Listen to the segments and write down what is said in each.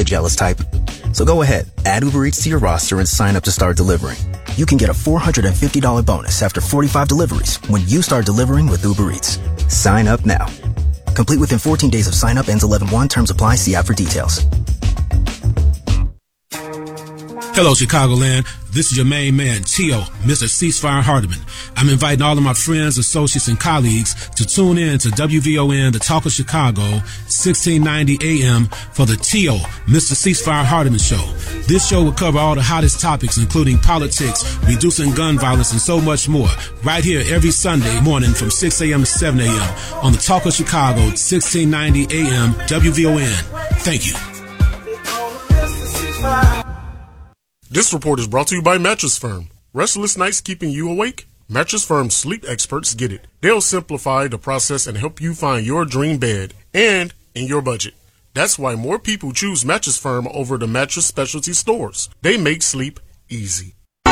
jealous type. So go ahead, add Uber Eats to your roster and sign up to start delivering. You can get a $450 bonus after 45 deliveries when you start delivering with Uber Eats. Sign up now. Complete within 14 days of sign up, ends 11/1. Terms apply. See app for details. Hello, Chicagoland. This is your main man, T.O., Mr. Ceasefire Hardiman. I'm inviting all of my friends, associates, and colleagues to tune in to WVON, The Talk of Chicago, 1690 AM for the T.O., Mr. Ceasefire Hardiman Show. This show will cover all the hottest topics, including politics, reducing gun violence, and so much more, right here every Sunday morning from 6 a.m. to 7 a.m. on The Talk of Chicago, 1690 AM, WVON. Thank you. This report is brought to you by Mattress Firm. Restless nights keeping you awake? Mattress Firm's sleep experts get it. They'll simplify the process and help you find your dream bed and in your budget. That's why more people choose Mattress Firm over the mattress specialty stores. They make sleep easy.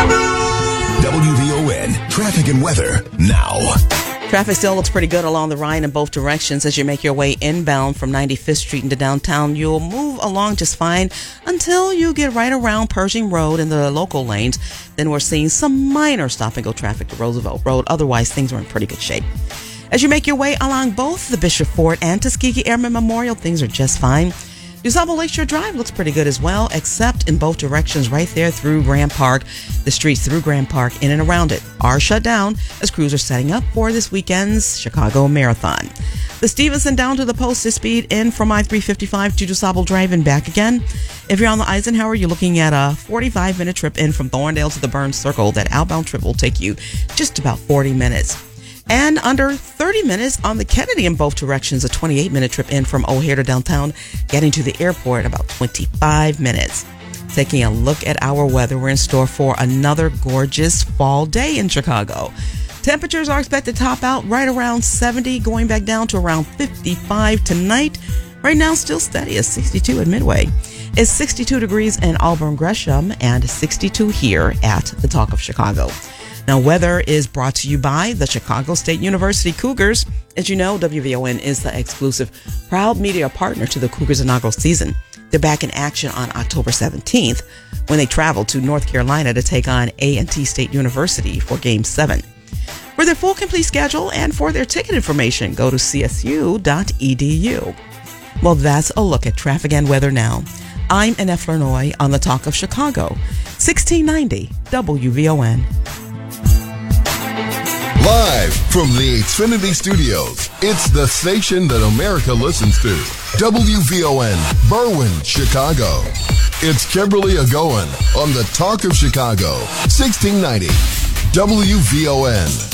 WVON traffic and weather now. Traffic still looks pretty good along the Rhine in both directions. As you make your way inbound from 95th Street into downtown, you'll move along just fine until you get right around Pershing Road in the local lanes. Then we're seeing some minor stop-and-go traffic to Roosevelt Road. Otherwise, things are in pretty good shape. As you make your way along both the Bishop Ford and Tuskegee Airmen Memorial, things are just fine. DuSable Lakeshore Drive looks pretty good as well, except in both directions right there through Grand Park. The streets through Grand Park in and around it are shut down as crews are setting up for this weekend's Chicago Marathon. The Stevenson down to the post is speed in from I-355 to DuSable Drive and back again. If you're on the Eisenhower, you're looking at a 45-minute trip in from Thorndale to the Burns Circle. That outbound trip will take you just about 40 minutes. And under 30 minutes on the Kennedy in both directions, a 28-minute trip in from O'Hare to downtown, getting to the airport about 25 minutes. Taking a look at our weather, we're in store for another gorgeous fall day in Chicago. Temperatures are expected to top out right around 70, going back down to around 55 tonight. Right now, still steady at 62 at Midway. It's 62 degrees in Auburn Gresham and 62 here at the Talk of Chicago. Now, weather is brought to you by the Chicago State University Cougars. As you know, WVON is the exclusive proud media partner to the Cougars' inaugural season. They're back in action on October 17th when they travel to North Carolina to take on A&T State University for Game 7. For their full complete schedule and for their ticket information, go to csu.edu. Well, that's a look at traffic and weather now. I'm Annette Flournoy on the Talk of Chicago, 1690 WVON. Live from the Xfinity Studios, it's the station that America listens to. WVON, Berwyn, Chicago. It's Kimberly Agoin on the Talk of Chicago, 1690 WVON.